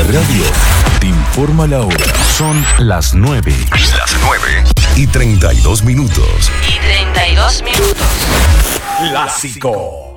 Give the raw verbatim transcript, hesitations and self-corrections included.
Radio te informa la hora. Son las nueve. Las nueve. Y treinta y dos minutos. Y treinta y dos minutos. Clásico